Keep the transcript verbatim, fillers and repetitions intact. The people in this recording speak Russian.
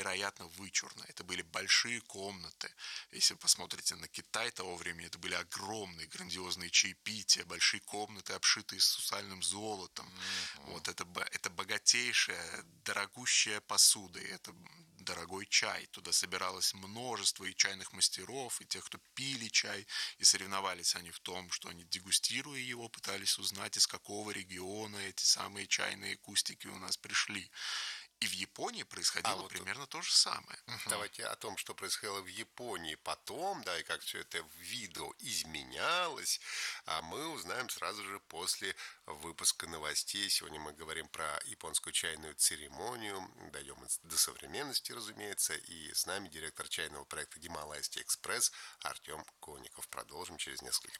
невероятно вычурно. Это были большие комнаты. Если вы посмотрите на Китай того времени, это были огромные, грандиозные чаепития, большие комнаты, обшитые сусальным золотом. Мгм. Вот это, бо- это богатейшая, дорогущая посуда, и это дорогой чай. Туда собиралось множество и чайных мастеров, и тех, кто пили чай, и соревновались они в том, что они, дегустируя его, пытались узнать, из какого региона эти самые чайные кустики у нас пришли. И в Японии А происходило вот примерно то же самое. Мгм. давайте о том, что происходило в Японии потом, да, и как все это видео изменялось, а мы узнаем сразу же после выпуска новостей. Сегодня мы говорим про японскую чайную церемонию, дойдем до современности, разумеется, и с нами директор чайного проекта «Гималайский экспресс» Артем Конников. Продолжим через несколько